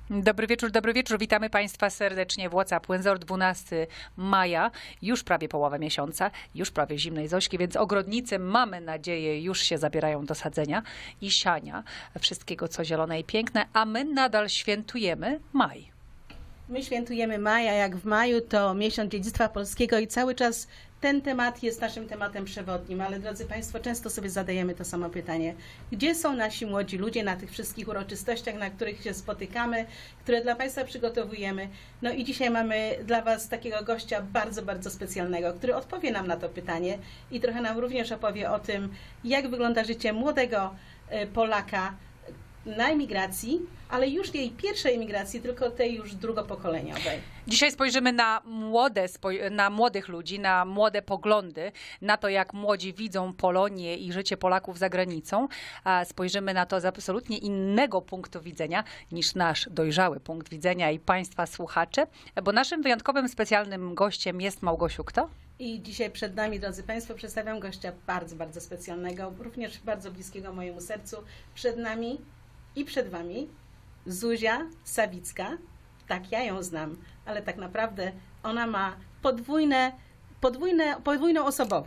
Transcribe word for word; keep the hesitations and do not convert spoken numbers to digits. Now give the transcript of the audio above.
Dobry wieczór, dobry wieczór. Witamy Państwa serdecznie. WhatsApp, Łęzor, dwunastego maja, już prawie połowa miesiąca, już prawie zimnej Zośki, więc ogrodnicy, mamy nadzieję, już się zabierają do sadzenia i siania wszystkiego, co zielone i piękne, a my nadal świętujemy maj. My świętujemy maj, a jak w maju to miesiąc dziedzictwa polskiego i cały czas ten temat jest naszym tematem przewodnim, ale drodzy Państwo, często sobie zadajemy to samo pytanie. Gdzie są nasi młodzi ludzie na tych wszystkich uroczystościach, na których się spotykamy, które dla Państwa przygotowujemy? No i dzisiaj mamy dla Was takiego gościa bardzo, bardzo specjalnego, który odpowie nam na to pytanie i trochę nam również opowie o tym, jak wygląda życie młodego Polaka na emigracji, ale już jej pierwszej emigracji, tylko tej już drugopokoleniowej. Dzisiaj spojrzymy na, młode, na młodych ludzi, na młode poglądy, na to, jak młodzi widzą Polonię i życie Polaków za granicą. A spojrzymy na to z absolutnie innego punktu widzenia niż nasz dojrzały punkt widzenia i Państwa słuchacze, bo naszym wyjątkowym, specjalnym gościem jest Małgosiu kto? I dzisiaj przed nami, drodzy Państwo, przedstawiam gościa bardzo, bardzo specjalnego, również bardzo bliskiego mojemu sercu. Przed nami i przed Wami Zuzia Sawicka. Tak, ja ją znam, ale tak naprawdę ona ma podwójne, podwójne, podwójną osobowość.